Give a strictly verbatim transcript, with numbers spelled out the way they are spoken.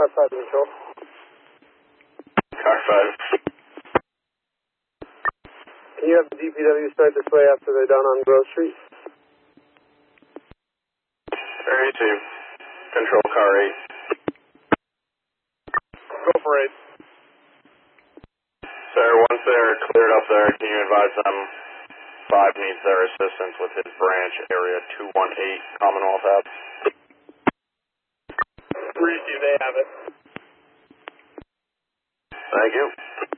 Car five control. Car five. Can you have the D P W start this way after they're done on Grove Street? thirty-two. Control car eight. Go for eight. Sir, once they're cleared up there, can you advise them five needs their assistance with his branch, area two one eight, Commonwealth Ave? three, they have it. Thank you.